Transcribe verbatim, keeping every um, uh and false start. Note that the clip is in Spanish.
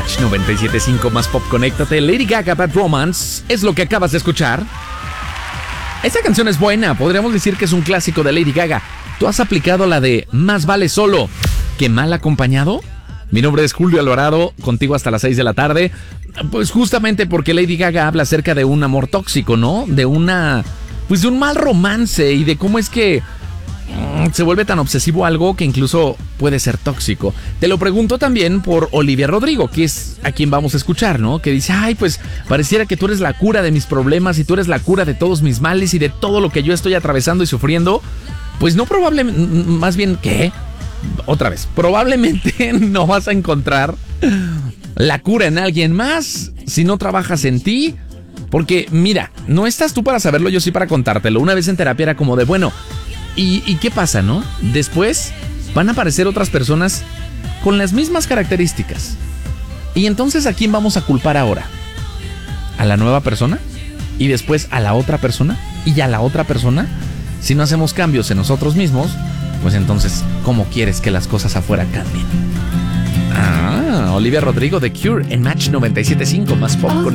Match noventa y siete punto cinco más pop, conéctate. Lady Gaga, Bad Romance, es lo que acabas de escuchar. Esta canción es buena, podríamos decir que es un clásico de Lady Gaga. ¿Tú has aplicado la de más vale solo que mal acompañado? Mi nombre es Julio Alvarado, contigo hasta las seis de la tarde. Pues justamente porque Lady Gaga habla acerca de un amor tóxico, ¿no? De una... Pues de un mal romance y de cómo es que mmm, se vuelve tan obsesivo algo que incluso puede ser tóxico. Te lo pregunto también por Olivia Rodrigo, que es a quien vamos a escuchar, ¿no? Que dice, ay, pues pareciera que tú eres la cura de mis problemas y tú eres la cura de todos mis males y de todo lo que yo estoy atravesando y sufriendo. Pues no probablemente, más bien, ¿qué? Otra vez, probablemente no vas a encontrar la cura en alguien más si no trabajas en ti. Porque mira, no estás tú para saberlo, yo sí para contártelo. Una vez en terapia era como de, bueno, ¿y, y qué pasa, no? Después van a aparecer otras personas con las mismas características. Y entonces, ¿a quién vamos a culpar ahora? ¿A la nueva persona? ¿Y después a la otra persona? ¿Y a la otra persona? Si no hacemos cambios en nosotros mismos, pues entonces, ¿cómo quieres que las cosas afuera cambien? Ah, Olivia Rodrigo de Cure en Match noventa y siete punto cinco más pop con